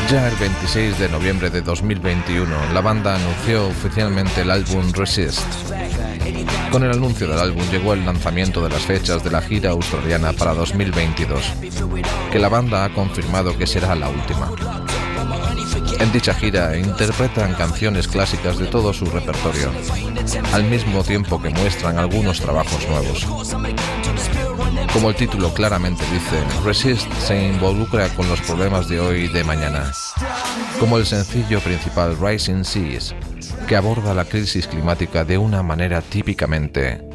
Ya el 26 de noviembre de 2021, la banda anunció oficialmente el álbum Resist. Con el anuncio del álbum llegó el lanzamiento de las fechas de la gira australiana para 2022, que la banda ha confirmado que será la última. En dicha gira interpretan canciones clásicas de todo su repertorio, al mismo tiempo que muestran algunos trabajos nuevos. Como el título claramente dice, Resist se involucra con los problemas de hoy y de mañana, como el sencillo principal Rising Seas, que aborda la crisis climática de una manera típicamente